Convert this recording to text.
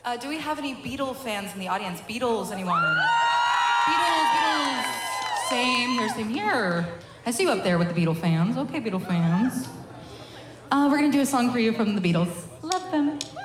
Do we have any Beatles fans in the audience? Beatles, anyone? Beatles. Same here. I see you up there with the Beatle fans. Okay, Beatle fans. We're gonna do a song for you from the Beatles. Love them.